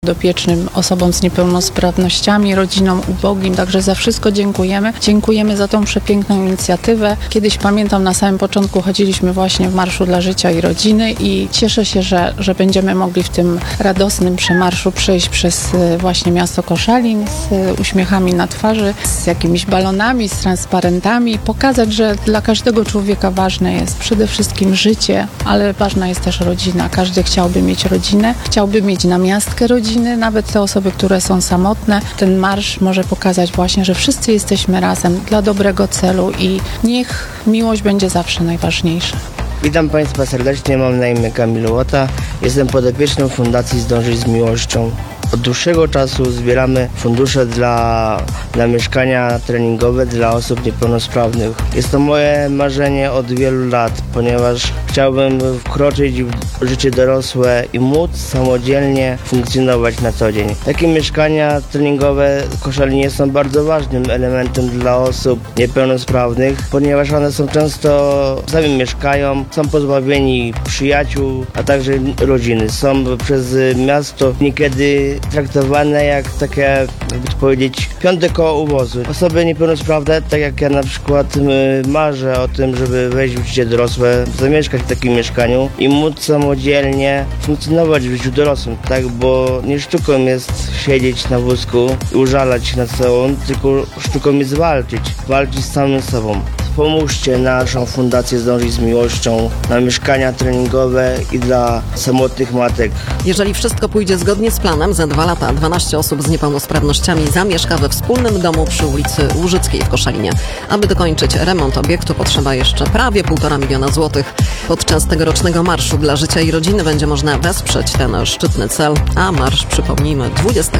podopiecznym, osobom z niepełnosprawnościami, rodzinom ubogim, także za wszystko dziękujemy. Dziękujemy za tą przepiękną inicjatywę. Kiedyś pamiętam, na samym początku chodziliśmy właśnie w Marszu dla Życia i Rodziny i cieszę się, że będziemy mogli w tym radosnym przemarszu przejść przez właśnie miasto Koszalin z uśmiechami na twarzy, z jakimiś balonami, z transparentami, pokazać, że dla każdego człowieka ważne jest przede wszystkim życie, ale ważna jest też rodzina. Każdy chciałby mieć rodzinę, chciałby mieć namiastkę rodziny, nawet te osoby, które są samotne. Ten marsz może pokazać właśnie, że wszyscy jesteśmy razem dla dobrego celu i niech miłość będzie zawsze najważniejsza. Witam Państwa serdecznie, mam na imię Kamil Łota. Jestem podopiecznym Fundacji Zdążyć z Miłością. Od dłuższego czasu zbieramy fundusze dla mieszkania treningowe dla osób niepełnosprawnych. Jest to moje marzenie od wielu lat, ponieważ chciałbym wkroczyć w życie dorosłe i móc samodzielnie funkcjonować na co dzień. Takie mieszkania treningowe w Koszalinie są bardzo ważnym elementem dla osób niepełnosprawnych, ponieważ one są często sami mieszkają, są pozbawieni przyjaciół, a także rodziny. Są przez miasto niekiedy traktowane jak takie, jakby to powiedzieć, piąte koło uwozu. Osoby niepełnosprawne, tak jak ja na przykład marzę o tym, żeby wejść w życie dorosłe, zamieszkać w takim mieszkaniu i móc samodzielnie funkcjonować w życiu dorosłym, tak, bo nie sztuką jest siedzieć na wózku i użalać się nad sobą, tylko sztuką jest walczyć z samym sobą. Pomóżcie naszą Fundację Zdążyć z Miłością na mieszkania treningowe i dla samotnych matek. Jeżeli wszystko pójdzie zgodnie z planem, za 2 lata 12 osób z niepełnosprawnościami zamieszka we wspólnym domu przy ulicy Łużyckiej w Koszalinie. Aby dokończyć remont obiektu, potrzeba jeszcze prawie 1,5 miliona złotych. Podczas tegorocznego Marszu dla Życia i Rodziny będzie można wesprzeć ten szczytny cel, a marsz, przypomnijmy,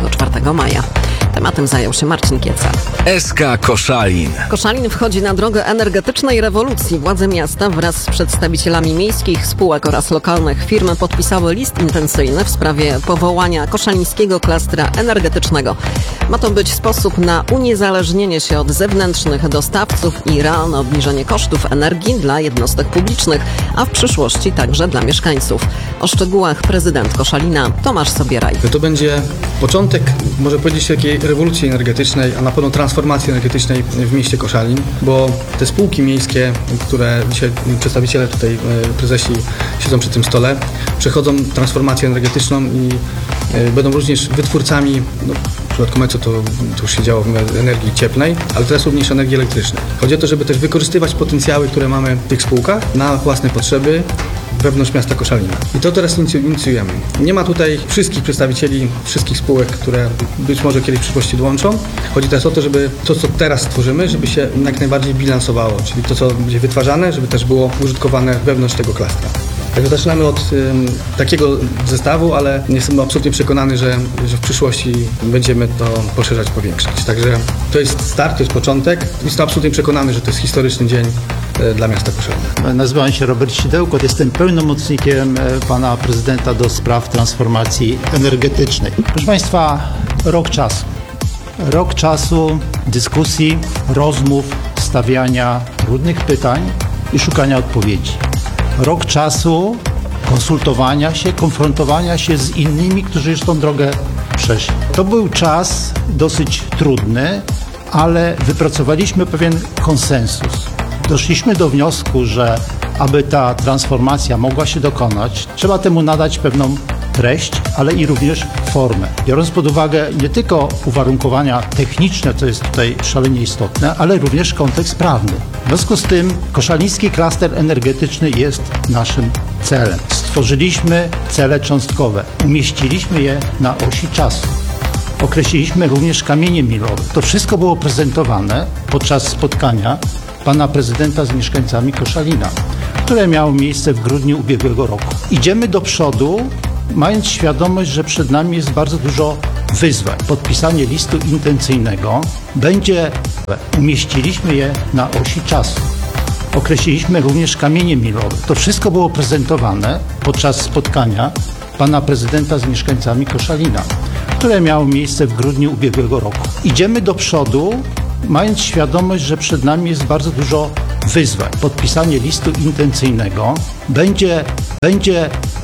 24 maja. Tematem zajął się Marcin Kieca. SK Koszalin. Koszalin wchodzi na drogę energetycznej rewolucji. Władze miasta wraz z przedstawicielami miejskich spółek oraz lokalnych firm podpisały list intencyjny w sprawie powołania koszalińskiego klastra energetycznego. Ma to być sposób na uniezależnienie się od zewnętrznych dostawców i realne obniżenie kosztów energii dla jednostek publicznych, a w przyszłości także dla mieszkańców. O szczegółach prezydent Koszalina Tomasz Sobieraj. To będzie początek, może powiedzieć, takiej rewolucji energetycznej, a na pewno transformacji energetycznej w mieście Koszalin, bo te spółki miejskie, które dzisiaj przedstawiciele tutaj, prezesi siedzą przy tym stole, przechodzą transformację energetyczną i będą również wytwórcami, w przypadku MECO to już się działo w energii cieplnej, ale teraz również energii elektrycznej. Chodzi o to, żeby też wykorzystywać potencjały, które mamy w tych spółkach na własne potrzeby wewnątrz miasta Koszalina. I to teraz inicjujemy. Nie ma tutaj wszystkich przedstawicieli, wszystkich spółek, które być może kiedyś w przyszłości dołączą. Chodzi teraz o to, żeby to, co teraz stworzymy, żeby się jak najbardziej bilansowało, czyli to, co będzie wytwarzane, żeby też było użytkowane wewnątrz tego klastra. Także zaczynamy od takiego zestawu, ale jestem absolutnie przekonany, że w przyszłości będziemy to poszerzać, powiększać. Także to jest start, to jest początek. Jestem absolutnie przekonany, że to jest historyczny dzień dla miasta Koszalina. Nazywam się Robert Sidełko, jestem pełnomocnikiem pana prezydenta do spraw transformacji energetycznej. Proszę Państwa, rok czasu dyskusji, rozmów, stawiania trudnych pytań i szukania odpowiedzi. Rok czasu konsultowania się, konfrontowania się z innymi, którzy już tą drogę przeszli. To był czas dosyć trudny, ale wypracowaliśmy pewien konsensus. Doszliśmy do wniosku, że aby ta transformacja mogła się dokonać, trzeba temu nadać pewną treść, ale i również formę. Biorąc pod uwagę nie tylko uwarunkowania techniczne, co jest tutaj szalenie istotne, ale również kontekst prawny. W związku z tym koszaliński klaster energetyczny jest naszym celem. Stworzyliśmy cele cząstkowe, umieściliśmy je na osi czasu. Określiliśmy również kamienie milowe. To wszystko było prezentowane podczas spotkania pana prezydenta z mieszkańcami Koszalina, które miało miejsce w grudniu ubiegłego roku. Idziemy do przodu, mając świadomość, że przed nami jest bardzo dużo wyzwań. Podpisanie listu intencyjnego będzie, umieściliśmy je na osi czasu. Określiliśmy również kamienie milowe. To wszystko było prezentowane podczas spotkania pana prezydenta z mieszkańcami Koszalina, które miało miejsce w grudniu ubiegłego roku. Idziemy do przodu, mając świadomość, że przed nami jest bardzo dużo wyzwań. Podpisanie listu intencyjnego będzie